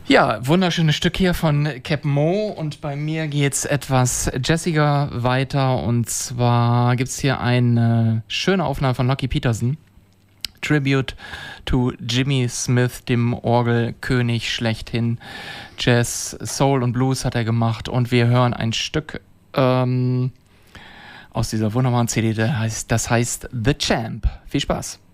Ja, wunderschönes Stück hier von Cap Mo und bei mir geht's etwas jazziger weiter und zwar gibt's hier eine schöne Aufnahme von Lucky Peterson. Tribute to Jimmy Smith, dem Orgelkönig schlechthin. Jazz, Soul und Blues hat er gemacht und wir hören ein Stück aus dieser wunderbaren CD, das heißt The Champ. Viel Spaß!